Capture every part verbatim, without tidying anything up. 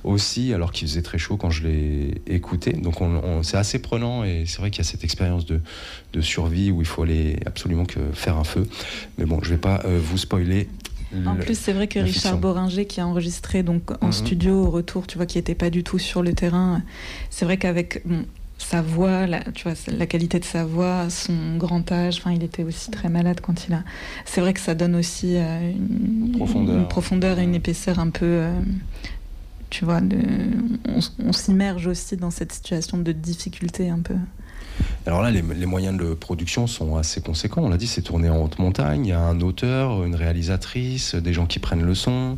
aussi, alors qu'il faisait très chaud quand je l'ai écouté. Donc on, on, c'est assez prenant et c'est vrai qu'il y a cette expérience de, de survie où il faut aller absolument que faire un feu. Mais bon, je ne vais pas euh, vous spoiler. En plus, c'est vrai que Richard Boringer, qui a enregistré donc en mm-hmm. studio au retour, tu vois, qui n'était pas du tout sur le terrain, c'est vrai qu'avec bon, sa voix, la, tu vois, la qualité de sa voix, son grand âge, enfin, il était aussi très malade quand il a. C'est vrai que ça donne aussi euh, une, profondeur. une profondeur et une épaisseur un peu. Euh, tu vois, de, on, on s'immerge aussi dans cette situation de difficulté un peu. Alors là, les, les moyens de production sont assez conséquents. On l'a dit, c'est tourné en haute montagne. Il y a un auteur, une réalisatrice, des gens qui prennent le son,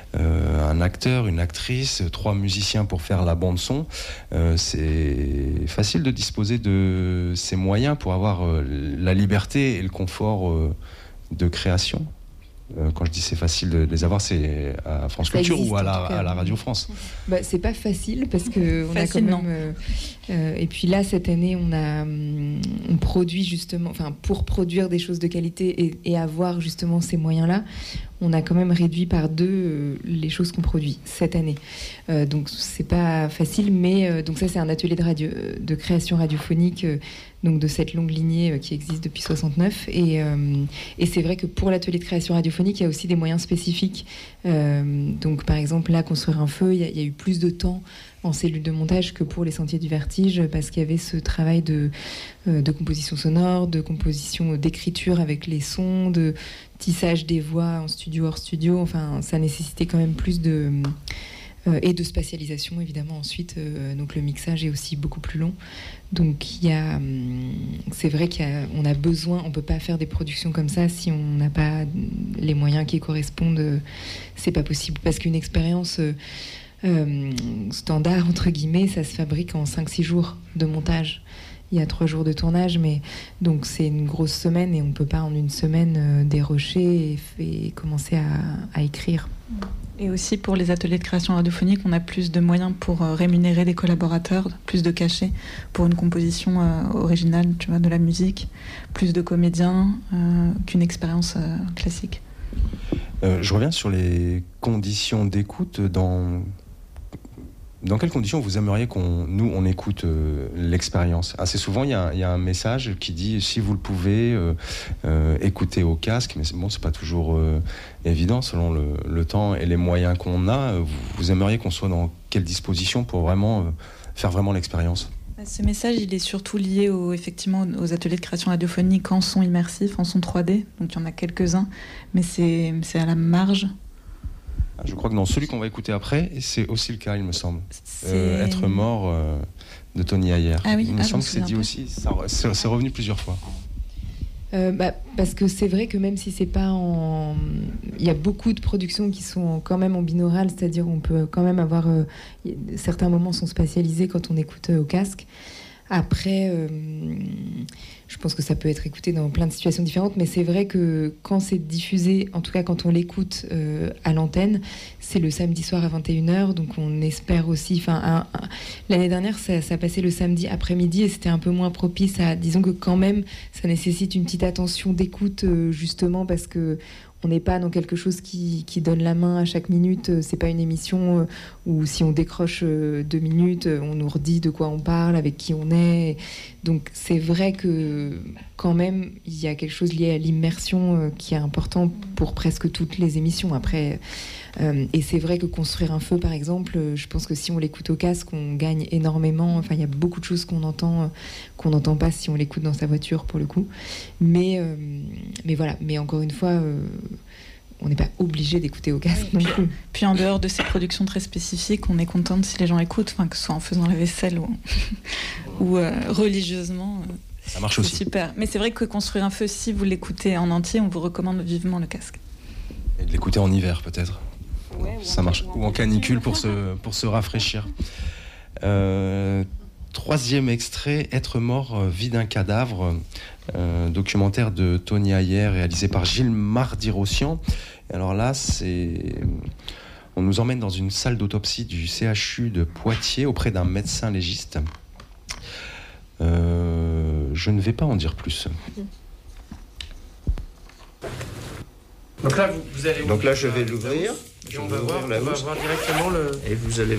euh, un acteur, une actrice, trois musiciens pour faire la bande son. Euh, c'est facile de disposer de ces moyens pour avoir euh, la liberté et le confort euh, de création. Euh, quand je dis c'est facile de les avoir, c'est à France ça Culture existe, ou à la, à la Radio France? Bah, c'est pas facile parce que on facile, a quand même. Euh, euh, et puis là, cette année, on a on produit justement, enfin pour produire des choses de qualité et, et avoir justement ces moyens-là, on a quand même réduit par deux euh, les choses qu'on produit cette année. Euh, donc c'est pas facile, mais euh, donc ça c'est un atelier de radio, de création radiophonique. Euh, donc de cette longue lignée euh, qui existe depuis soixante-neuf. Et, euh, et c'est vrai que pour l'atelier de création radiophonique, il y a aussi des moyens spécifiques. Euh, donc par exemple, là, construire un feu, il y, a, il y a eu plus de temps en cellule de montage que pour les Sentiers du Vertige, parce qu'il y avait ce travail de, euh, de composition sonore, de composition d'écriture avec les sons, de tissage des voix en studio, hors studio. Enfin, ça nécessitait quand même plus de... Euh, et de spatialisation évidemment ensuite, euh, donc le mixage est aussi beaucoup plus long, donc il y a hum, c'est vrai qu'on a, a besoin, on peut pas faire des productions comme ça si on n'a pas les moyens qui correspondent, euh, c'est pas possible, parce qu'une expérience euh, euh, standard entre guillemets, ça se fabrique en cinq six jours de montage. Il y a trois jours de tournage, mais donc c'est une grosse semaine et on peut pas en une semaine euh, dérocher et, et commencer à, à écrire. Et aussi pour les ateliers de création radiophonique, on a plus de moyens pour euh, rémunérer les collaborateurs, plus de cachets pour une composition euh, originale, tu vois, de la musique, plus de comédiens euh, qu'une expérience euh, classique. Euh, je reviens sur les conditions d'écoute. Dans, dans quelles conditions vous aimeriez qu'on nous on écoute euh, l'expérience? Assez souvent, il y, y a un message qui dit si vous le pouvez, euh, euh, écoutez au casque, mais c'est, bon, c'est pas toujours euh, évident selon le, le temps et les moyens qu'on a. Vous, vous aimeriez qu'on soit dans quelle disposition pour vraiment euh, faire vraiment l'expérience? Ce message, il est surtout lié au, effectivement, aux ateliers de création radiophonique en son immersif, en son trois D. Donc il y en a quelques-uns, mais c'est, c'est à la marge. Je crois que dans celui qu'on va écouter après, c'est aussi le cas, il me semble. Euh, Être mort euh, de Tony Ayer. Ah oui, il me ah, semble que c'est dit pas. Aussi. Ça, c'est, c'est revenu plusieurs fois. Euh, bah, parce que c'est vrai que même si c'est pas en... Il y a beaucoup de productions qui sont quand même en binaural, c'est-à-dire on peut quand même avoir... Euh, certains moments sont spatialisés quand on écoute euh, au casque. Après, euh, je pense que ça peut être écouté dans plein de situations différentes, mais c'est vrai que quand c'est diffusé, en tout cas quand on l'écoute euh, à l'antenne, c'est le samedi soir à vingt et une heures, donc on espère aussi... Enfin, un, un, l'année dernière, ça, ça passait le samedi après-midi et c'était un peu moins propice à... Disons que quand même, ça nécessite une petite attention d'écoute, euh, justement, parce que on n'est pas dans quelque chose qui, qui donne la main à chaque minute. C'est pas une émission où si on décroche deux minutes, on nous redit de quoi on parle, avec qui on est. Donc c'est vrai que quand même, il y a quelque chose lié à l'immersion qui est important pour presque toutes les émissions. Après, euh, et c'est vrai que construire un feu, par exemple, je pense que si on l'écoute au casque, on gagne énormément. Enfin, il y a beaucoup de choses qu'on entend, qu'on n'entend pas si on l'écoute dans sa voiture, pour le coup. Mais, euh, mais voilà. Mais encore une fois... Euh, on n'est pas obligé d'écouter au casque non plus. Puis en dehors de ces productions très spécifiques, on est contente si les gens écoutent, enfin, que ce soit en faisant la vaisselle ou, ou euh, religieusement. Euh, ça marche c'est aussi. Super. Mais c'est vrai que construire un feu, si vous l'écoutez en entier, on vous recommande vivement le casque. Et de l'écouter en hiver peut-être. Ouais, ça marche. Ou en canicule pour se, pour se rafraîchir. Euh, troisième extrait, Être mort, vie d'un cadavre. Euh, documentaire de Tony Ayer réalisé par Gilles Mardy-Rossian. Alors là, c'est... on nous emmène dans une salle d'autopsie du C H U de Poitiers auprès d'un médecin légiste. Euh, je ne vais pas en dire plus. Donc là, vous, vous allez Donc là, je vais l'ouvrir. Et on va voir, on va voir directement le... Et vous allez